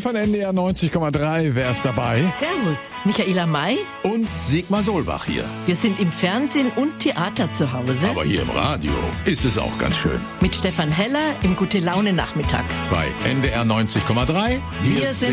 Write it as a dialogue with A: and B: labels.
A: von NDR 90,3. Wer ist dabei?
B: Servus, Michaela May.
C: Und Sigmar Solbach hier.
B: Wir sind im Fernsehen und Theater zu Hause.
C: Aber hier im Radio ist es auch ganz schön.
B: Mit Stefan Heller im Gute-Laune-Nachmittag.
C: Bei NDR 90,3.
B: Wir sind